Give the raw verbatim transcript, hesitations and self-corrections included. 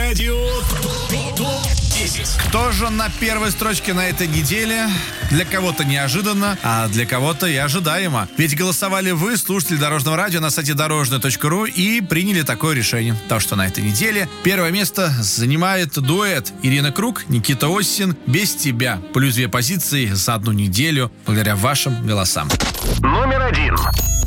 Радио топ десять. Кто же на первой строчке на этой неделе? Для кого-то неожиданно, а для кого-то и ожидаемо. Ведь голосовали вы, слушатели Дорожного радио, на сайте дорожное точка ру, и приняли такое решение. То, что на этой неделе первое место занимает дуэт Ирина Круг, Никита Осин «Без тебя». Плюс две позиции за одну неделю благодаря вашим голосам. Номер один.